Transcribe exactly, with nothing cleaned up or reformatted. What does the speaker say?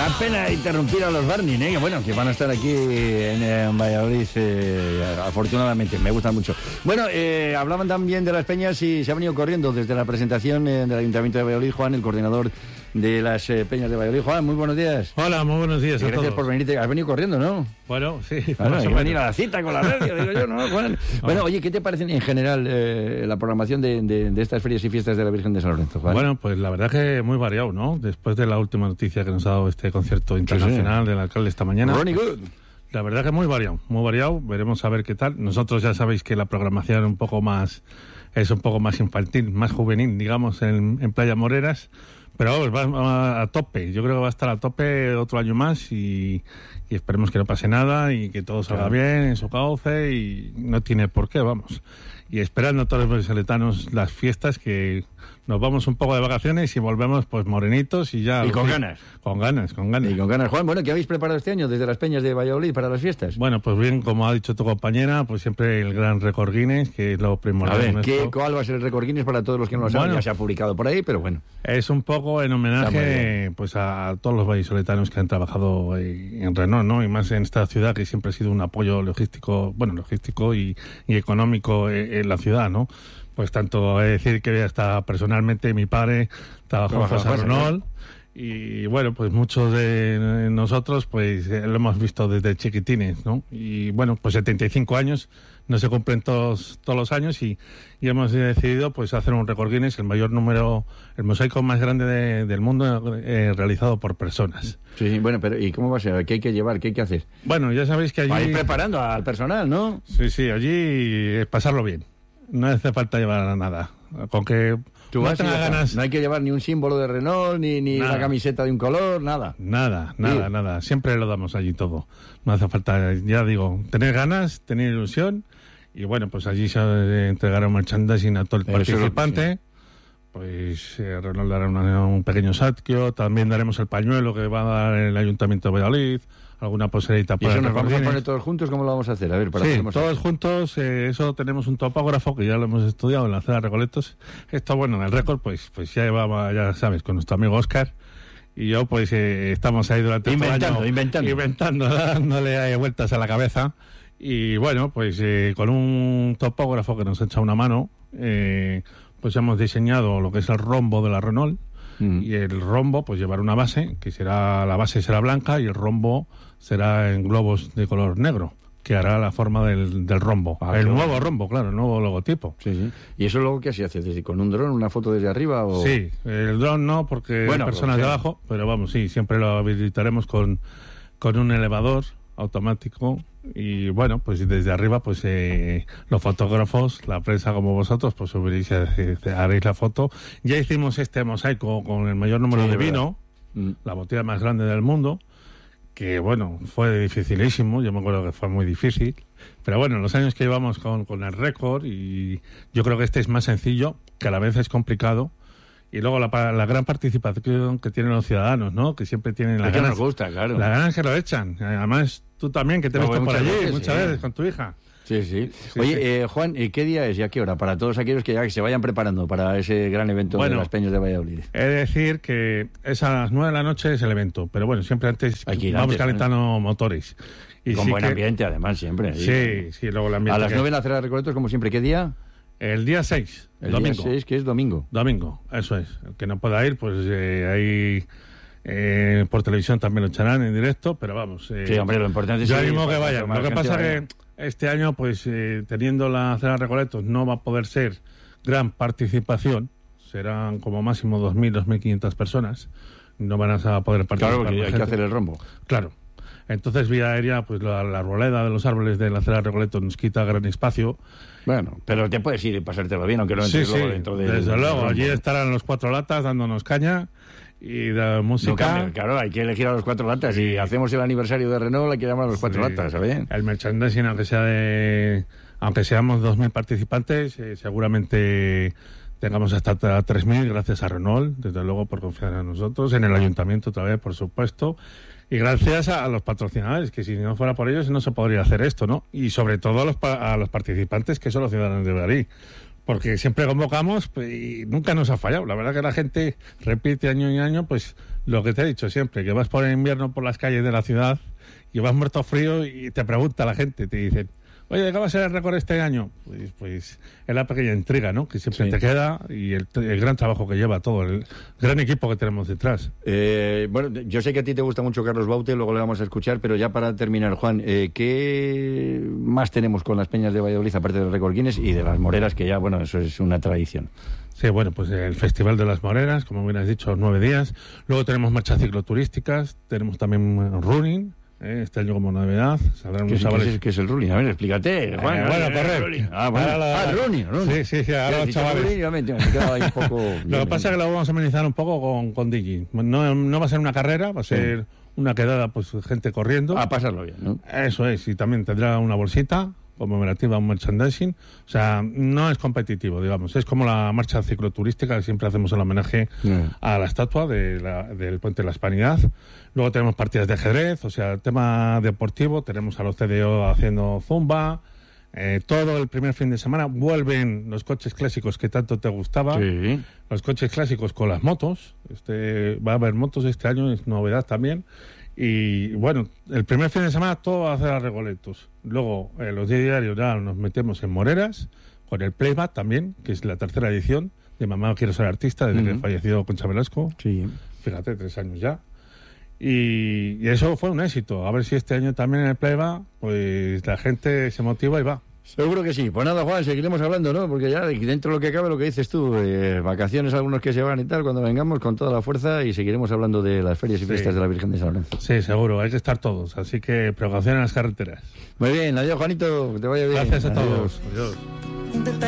pena interrumpir a los Burning, ¿eh? Bueno, que van a estar aquí en, en Valladolid, eh, afortunadamente, me gustan mucho. Bueno, eh, hablaban también de las peñas y se ha venido corriendo desde la presentación eh, del Ayuntamiento de Valladolid, Juan, el coordinador de las eh, peñas de Valladolid. Juan, muy buenos días. Hola, muy buenos días y a gracias todos. por venirte. Has venido corriendo, ¿no? Bueno, sí. Claro, hay que venir a la cita con la radio, digo yo, ¿no, Juan? Bueno, oye, ¿qué te parece en general eh, la programación de, de, de estas ferias y fiestas de la Virgen de San Lorenzo, Juan? Bueno, pues la verdad que muy variado, ¿no? Después de la última noticia que nos ha dado este concierto internacional sí, sí. del alcalde esta mañana. Ronnie Good. La verdad que muy variado, muy variado. Veremos a ver qué tal. Nosotros ya sabéis que la programación un poco más es un poco más infantil, más juvenil, digamos, en, en Playa Moreras. Pero vamos, va, va a tope. Yo creo que va a estar a tope otro año más y, y esperemos que no pase nada y que todo salga claro. bien en su cauce y no tiene por qué, vamos. Y esperando a todos los vallisoletanos las fiestas, que nos vamos un poco de vacaciones y volvemos pues morenitos y ya... Y con ganas. Con ganas, con ganas. Y con ganas. Juan, bueno, ¿qué habéis preparado este año desde las peñas de Valladolid para las fiestas? Bueno, pues bien, como ha dicho tu compañera, pues siempre el gran récord Guinness, que es lo primordial. A ver, ¿qué, ¿cuál va a ser el récord Guinness para todos los que no lo saben? Bueno, ya se ha publicado por ahí, pero bueno. Es un poco en homenaje pues a todos los vallisoletanos que han trabajado en Renault, ¿no? Y más en esta ciudad que siempre ha sido un apoyo logístico, bueno, logístico y, y económico en, en la ciudad, ¿no? Pues tanto he de decir que hasta personalmente mi padre trabajó en Renault y bueno, pues muchos de nosotros pues lo hemos visto desde chiquitines, ¿no? Y bueno, pues setenta y cinco años no se cumplen todos todos los años y, y hemos decidido pues hacer un récord Guinness, el mayor número, el mosaico más grande de, del mundo eh, realizado por personas. Sí, sí, bueno, pero ¿y cómo va a ser? ¿Qué hay que llevar? ¿Qué hay que hacer? Bueno, ya sabéis que allí... Para ir preparando al personal, ¿no? Sí, sí, allí es pasarlo bien. No hace falta llevar nada. Con que ¿Tú no tengas ganas... No hay que llevar ni un símbolo de Renault, ni, ni una camiseta de un color, nada. Nada, nada, sí. nada. Siempre lo damos allí todo. No hace falta, ya digo, tener ganas, tener ilusión. Y bueno, pues allí se entregará un merchandising a todo el Pero participante. Sí. Pues eh, Renault dará una, un pequeño obsequio. También daremos el pañuelo que va a dar el Ayuntamiento de Valladolid. Alguna poserita para... ¿Y eso nos vamos a poner todos juntos? ¿Cómo lo vamos a hacer? A ver, para sí, todos juntos, eh, eso tenemos un topógrafo que ya lo hemos estudiado en la Cera Recoletos. Esto, bueno, en el récord, pues pues ya llevaba, ya sabes, con nuestro amigo Óscar. Y yo, pues, eh, estamos ahí durante inventando, todo el año... Inventando, inventando. Dándole vueltas a la cabeza. Y bueno, pues eh, con un topógrafo que nos echa una mano, eh, pues hemos diseñado lo que es el rombo de la Renault. Mm. Y el rombo, pues llevará una base, que será, la base será blanca y el rombo será en globos de color negro, que hará la forma del, del rombo. Ah, el claro. nuevo rombo, claro, el nuevo logotipo. Sí, sí. ¿Y eso luego qué se hace? ¿Desde, ¿Con un dron, una foto desde arriba? O... Sí, el dron no, porque bueno, hay personas pues, de abajo, pero vamos, sí, siempre lo habilitaremos con, con un elevador automático. Y bueno, pues desde arriba, pues eh, los fotógrafos, la prensa como vosotros, pues subiréis, eh, haréis la foto. Ya hicimos este mosaico con el mayor número sí, de vino, mm. la botella más grande del mundo, que bueno, fue dificilísimo, yo me acuerdo que fue muy difícil, pero bueno, los años que llevamos con, con el récord, y yo creo que este es más sencillo, que a la vez es complicado. Y luego la, la gran participación que tienen los ciudadanos, ¿no? Que siempre tienen las ganas. Nos gusta, claro. Las ganas que lo echan. Además, tú también, que te ves por allí veces, muchas sí. veces con tu hija. Sí, sí. sí Oye, sí. Eh, Juan, ¿qué día es y a qué hora? Para todos aquellos que ya que se vayan preparando para ese gran evento bueno, de las peñas de Valladolid. He de decir que es a las nueve de la noche es el evento, pero bueno, siempre antes vamos antes, calentando ¿no? motores. Y con sí buen que... ambiente, además, siempre. Sí, sí, sí luego el ambiente. A las nueve que... en la Cera de Recoletos, como siempre, ¿qué día? El día seis, el domingo. día seis, que es domingo. Domingo, eso es. El que no pueda ir, pues eh, ahí eh, por televisión también lo echarán en directo, pero vamos. Eh, sí, hombre, lo importante es... Yo animo que vayan. Lo que pasa es que este año, pues eh, teniendo la Cera de Recoletos, no va a poder ser gran participación. Serán como máximo dos mil, dos mil quinientas personas. No van a poder participar. Claro, porque hay gente. que hacer el rombo. Claro. Entonces, vía aérea, pues la, la arboleda de los árboles de la Cera de Recoletos nos quita gran espacio. Bueno, pero te puedes ir y pasártelo bien, aunque no entres sí, luego sí, dentro de... desde del, luego, del allí estarán los cuatro latas dándonos caña y de música... No cambia, claro, hay que elegir a los cuatro latas. Si hacemos el aniversario de Renault, hay que llamar a los cuatro sí. latas, ¿sabes? El merchandising, aunque sea de... Aunque seamos dos mil participantes, eh, seguramente... Tengamos hasta tres mil gracias a Renault, desde luego por confiar en nosotros, en el ayuntamiento otra vez, por supuesto, y gracias a, a los patrocinadores, que si no fuera por ellos no se podría hacer esto, ¿no? Y sobre todo a los, a los participantes, que son los ciudadanos de Valladolid, porque siempre convocamos pues, y nunca nos ha fallado. La verdad que la gente repite año y año, pues lo que te he dicho siempre, que vas por el invierno por las calles de la ciudad y vas muerto frío y te pregunta la gente, te dicen, oye, ¿qué va a ser el récord este año? Pues, pues es la pequeña intriga, ¿no? Que siempre sí. te queda y el, el gran trabajo que lleva todo, el gran equipo que tenemos detrás. Eh, bueno, yo sé que a ti te gusta mucho Carlos Baute, luego le vamos a escuchar, pero ya para terminar, Juan, eh, ¿qué más tenemos con las peñas de Valladolid, aparte del récord Guinness y de las moreras, que ya, bueno, eso es una tradición? Sí, bueno, pues el Festival de las Moreras, como bien has dicho, nueve días. Luego tenemos marchas cicloturísticas, tenemos también running, ¿eh? Este año como novedad. ¿Qué, es, ¿qué, es, ¿Qué es el running? A ver, explícate, Juan. Eh, bueno, correcto. Ah, bueno. La... ah, running, running. Sí, sí, sí, ahora los chavales. Running, me quedaba ahí un poco... Lo que pasa es que lo vamos a amenizar un poco con, con Digi. No, no va a ser una carrera, va a ser sí. una quedada, pues gente corriendo. A pasarlo bien, ¿no? Eso es, y también tendrá una bolsita conmemorativa, un merchandising, o sea, no es competitivo, digamos, es como la marcha cicloturística que siempre hacemos el homenaje mm. a la estatua de la, del Puente de la Hispanidad. Luego tenemos partidas de ajedrez, o sea, el tema deportivo, tenemos a los C D O haciendo zumba, eh, todo el primer fin de semana vuelven los coches clásicos que tanto te gustaba, sí. los coches clásicos con las motos, este va a haber motos este año, es novedad también. Y bueno, el primer fin de semana todo va a hacer a Regoletos. Luego, eh, los días diarios ya nos metemos en Moreras, con el Playback también, que es la tercera edición de Mamá Quiero Ser Artista, desde uh-huh. que falleció Concha Velasco. Sí. Fíjate, tres años ya. Y, y eso fue un éxito. A ver si este año también en el Playback, pues la gente se motiva y va. Seguro que sí. Pues nada, Juan, seguiremos hablando, ¿no? Porque ya dentro de lo que cabe, lo que dices tú, eh, vacaciones algunos que se van y tal, cuando vengamos con toda la fuerza y seguiremos hablando de las ferias y sí. fiestas de la Virgen de San Lorenzo. Sí, seguro, hay que estar todos, así que precaución en las carreteras. Muy bien, adiós, Juanito, que te vaya bien. Gracias a adiós. todos. Adiós.